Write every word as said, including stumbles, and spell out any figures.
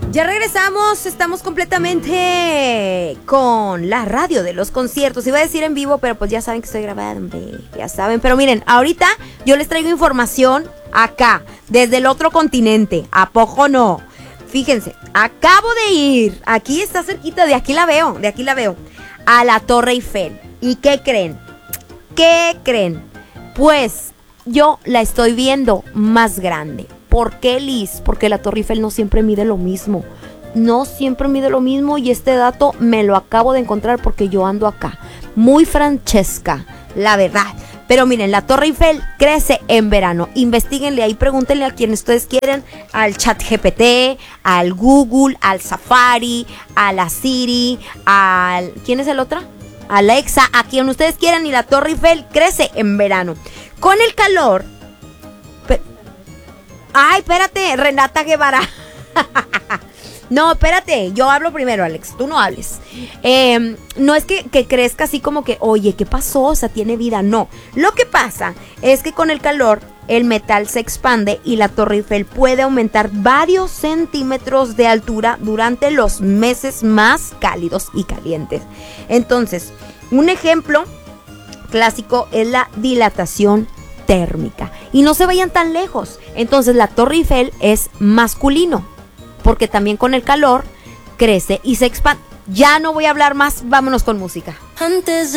Ya regresamos, estamos completamente con la radio de los conciertos. Iba a decir en vivo, pero pues ya saben que estoy grabando, ya saben. Pero miren, ahorita yo les traigo información acá, desde el otro continente. ¿A poco no? Fíjense, acabo de ir, aquí está cerquita, de aquí la veo, de aquí la veo, a la Torre Eiffel. ¿Y qué creen? ¿Qué creen? Pues yo la estoy viendo más grande. ¿Por qué, Liz? Porque la Torre Eiffel no siempre mide lo mismo. No siempre mide lo mismo y este dato me lo acabo de encontrar porque yo ando acá. Muy Francesca, la verdad. Pero miren, la Torre Eiffel crece en verano. Investíguenle ahí, pregúntenle a quien ustedes quieren, al ChatGPT, al Google, al Safari, a la Siri, al... ¿quién es el otro? Alexa, a quien ustedes quieran, y la Torre Eiffel crece en verano. Con el calor... Pe- Ay, espérate, Renata Guevara. No, espérate, yo hablo primero, Alex, tú no hables. Eh, no es que, que crezca así como que, oye, ¿qué pasó? O sea, tiene vida, no. Lo que pasa es que con el calor el metal se expande y la Torre Eiffel puede aumentar varios centímetros de altura durante los meses más cálidos y calientes. Entonces, un ejemplo clásico es la dilatación térmica. Y no se vayan tan lejos. Entonces, la Torre Eiffel es masculino, porque también con el calor crece y se expande. Ya no voy a hablar más, vámonos con música. Antes de